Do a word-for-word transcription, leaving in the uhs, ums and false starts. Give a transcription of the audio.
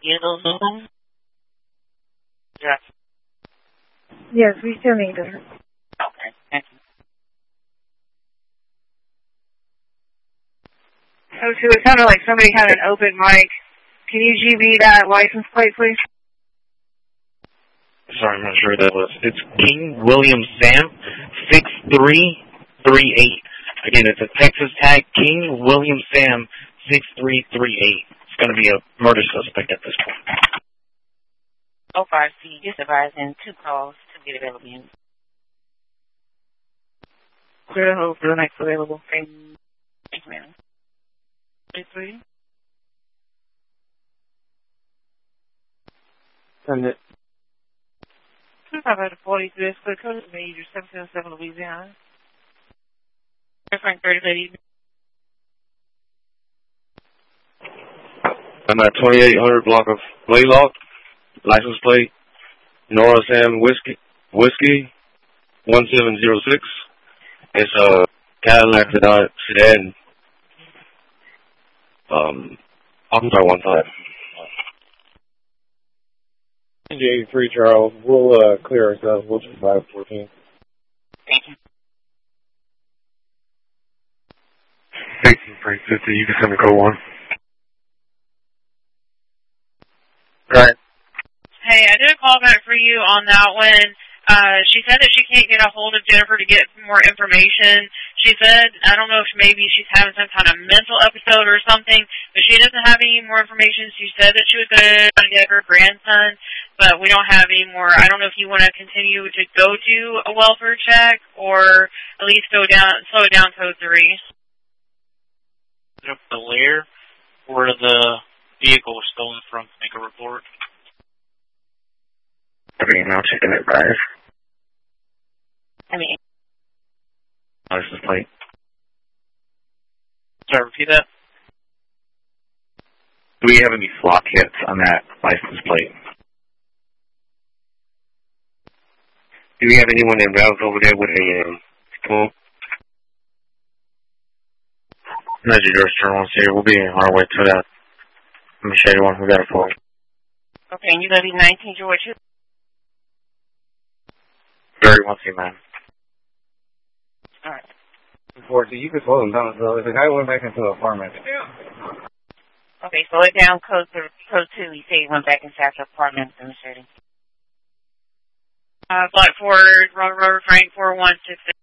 You those new? Yes. Yes, we still need her. Okay, thank you. Oh, so it sounded like somebody had an open mic. Can you G B that license plate, please? Sorry, I'm not sure what that was. It's King William Sam, six three three eight. Again, it's a Texas tag, King William Sam, six three three eight. It's going to be a murder suspect at this point. Oh, five C, just advising two calls to get available in. Clear the hold for the next available. Thank you, ma'am. Three, three. Send it. I've had a forty-three, that's clear code to me, you're seven seven seven Louisiana. Frank thirty, lady. I'm at twenty-eight hundred block of Blaylock, license plate, Nora Sam Whiskey, Whiskey, one seven zero six. It's a Cadillac sedan. Um, I'll try one time. J eighty-three, Charles. We'll uh, clear ourselves. We'll just five fourteen. Thank you. eighteen, Frank fifty. You can send me code one. Right. Hey, I did a call back for you on that one. Uh, she said that she can't get a hold of Jennifer to get more information. She said, I don't know if maybe she's having some kind of mental episode or something, but she doesn't have any more information. She said that she was going to get her grandson, but we don't have any more. I don't know if you want to continue to go to a welfare check or at least go down, slow it down code three. The lair where the vehicle was stolen from to make a report. I mean, I'll check it out, guys. I mean, license plate. Sorry, repeat that? Do we have any flock hits on that license plate? Do we have anyone in route over there with a um, tool? Measure your turn once here. We'll be on our way to that. Let me show you one. We got a phone. okay, and you're going to be nineteen Georgia? Very wealthy man. All right. Unfortunately, you could slow them down. So the guy went back into the apartment. Okay, slow it down, code, th- code two. You say he went back inside the apartment in the city. Uh, Black Ford, Robert Robert Frank, four one six six.